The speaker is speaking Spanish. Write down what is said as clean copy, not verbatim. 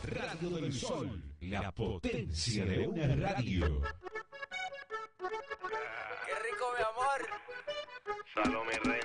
Radio del Sol, la potencia de una radio. ¡Qué rico, mi amor! Salome Rey.